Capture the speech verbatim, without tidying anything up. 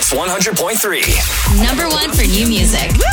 Mix one hundred point three. Number one for new music.